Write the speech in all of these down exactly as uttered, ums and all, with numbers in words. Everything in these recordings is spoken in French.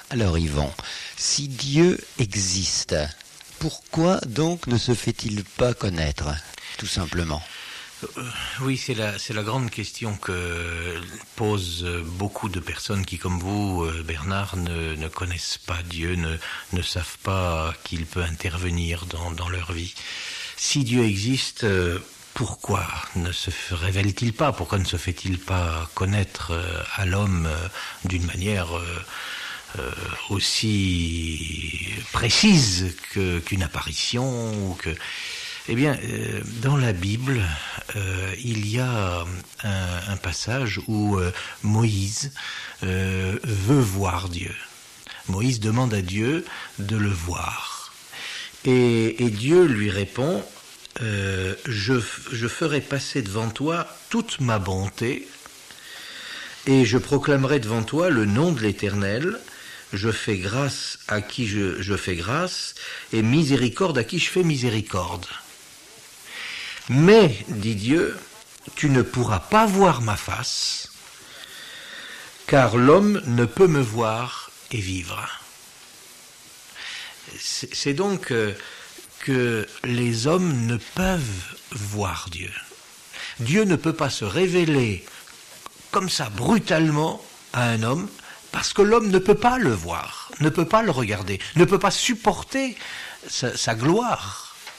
Alors Yvan, si Dieu existe, pourquoi donc ne se fait-il pas connaître, tout simplement ? Euh, oui, c'est la, c'est la grande question que posent beaucoup de personnes qui, comme vous, Bernard, ne, ne connaissent pas Dieu, ne, ne savent pas qu'il peut intervenir dans, dans leur vie. Si Dieu existe, pourquoi ne se révèle-t-il pas ? Pourquoi ne se fait-il pas connaître à l'homme d'une manière euh, aussi précise que, qu'une apparition ou que... Eh bien, euh, dans la Bible, euh, il y a un, un passage où euh, Moïse euh, veut voir Dieu. Moïse demande à Dieu de le voir. Et, et Dieu lui répond, euh, je, je ferai passer devant toi toute ma bonté et je proclamerai devant toi le nom de l'Éternel. Je fais grâce à qui je, je fais grâce et miséricorde à qui je fais miséricorde. Mais, dit Dieu, tu ne pourras pas voir ma face, car l'homme ne peut me voir et vivre. C'est, c'est donc euh, que les hommes ne peuvent voir Dieu. Dieu ne peut pas se révéler comme ça, brutalement, à un homme, parce que l'homme ne peut pas le voir, ne peut pas le regarder, ne peut pas supporter sa, sa gloire.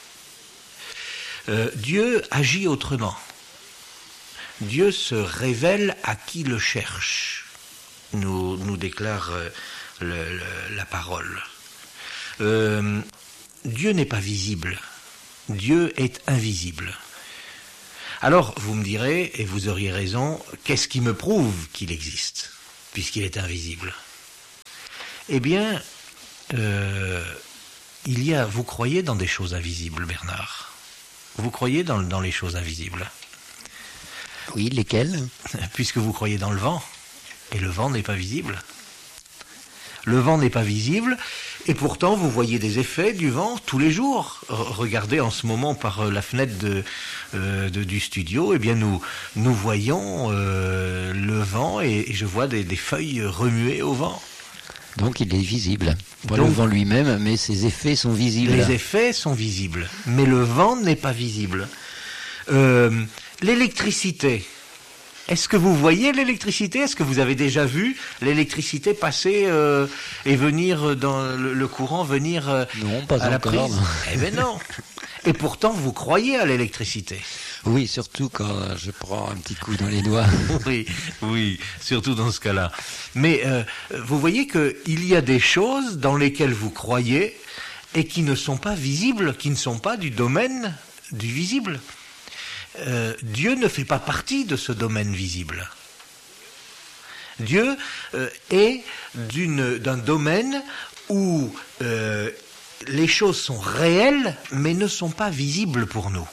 Euh, Dieu agit autrement. Dieu se révèle à qui le cherche, nous, nous déclare euh, le, le, la parole. Euh, Dieu n'est pas visible. Dieu est invisible. Alors, vous me direz, et vous auriez raison, qu'est-ce qui me prouve qu'il existe, puisqu'il est invisible ? Eh bien, euh, il y a, vous croyez dans des choses invisibles, Bernard ? Vous croyez dans, dans les choses invisibles ? Oui, lesquelles ? Puisque vous croyez dans le vent, et le vent n'est pas visible. Le vent n'est pas visible, et pourtant vous voyez des effets du vent tous les jours. Regardez en ce moment par la fenêtre de, euh, de, du studio, eh bien nous, nous voyons euh, le vent, et, et je vois des, des feuilles remuer au vent. Donc il est visible. Pas Donc, le vent lui-même, mais ses effets sont visibles. Les effets sont visibles, mais le vent n'est pas visible. Euh, l'électricité, est-ce que vous voyez l'électricité ? Est-ce que vous avez déjà vu l'électricité passer euh, et venir dans le, le courant, venir euh, non, pas à la encore. prise ? Eh bien non. Et pourtant, vous croyez à l'électricité. Oui, surtout quand je prends un petit coup dans les doigts. Oui, oui, surtout dans ce cas-là. Mais euh, vous voyez qu'il y a des choses dans lesquelles vous croyez et qui ne sont pas visibles, qui ne sont pas du domaine du visible. Euh, Dieu ne fait pas partie de ce domaine visible. Dieu euh, est d'une, d'un domaine où euh, les choses sont réelles, mais ne sont pas visibles pour nous.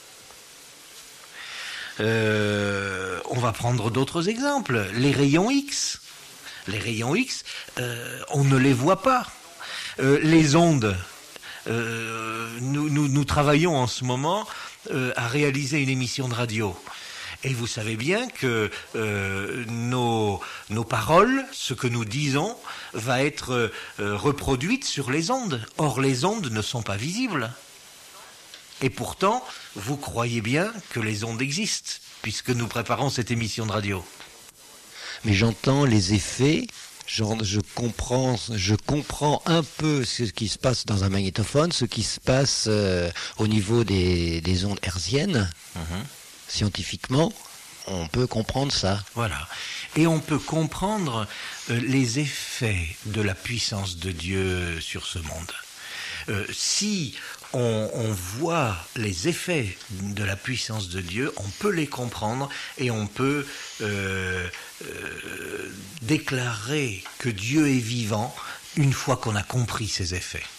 Euh, on va prendre d'autres exemples. Les rayons X. Les rayons X, euh, on ne les voit pas. Euh, les ondes. Euh, nous, nous, nous travaillons en ce moment euh, à réaliser une émission de radio. Et vous savez bien que euh, nos, nos paroles, ce que nous disons, va être euh, reproduite sur les ondes. Or, les ondes ne sont pas visibles. Et pourtant, vous croyez bien que les ondes existent, puisque nous préparons cette émission de radio. Mais j'entends les effets, genre je comprends, je comprends un peu ce qui se passe dans un magnétophone, ce qui se passe euh, au niveau des, des ondes hertziennes. Mmh. Scientifiquement, on peut comprendre ça. Voilà. Et on peut comprendre euh, les effets de la puissance de Dieu sur ce monde. Euh, si on, on voit les effets de la puissance de Dieu, on peut les comprendre et on peut euh, euh, déclarer que Dieu est vivant une fois qu'on a compris ces effets.